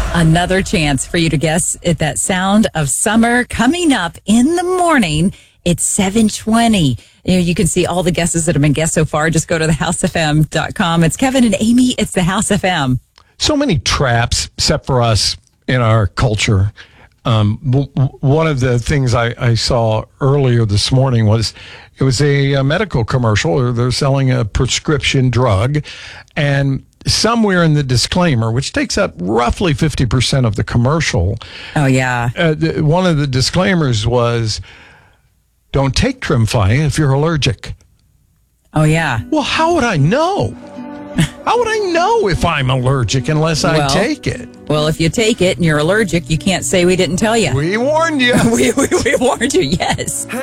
Another chance for you to guess at that sound of summer coming up in the morning. It's 7:20. You can see all the guesses that have been guessed so far. Just go to thehousefm.com. It's Kevin and Amy. It's the House FM. So many traps set for us in our culture. One of the things I saw earlier this morning was it was a medical commercial. They're selling a prescription drug, and somewhere in the disclaimer, which takes up roughly 50% of the commercial. Oh, yeah. One of the disclaimers was, don't take Tremfya if you're allergic. Oh, yeah. Well, how would I know? How would I know if I'm allergic unless I take it? Well, if you take it and you're allergic, you can't say we didn't tell you. We warned you. we warned you, yes.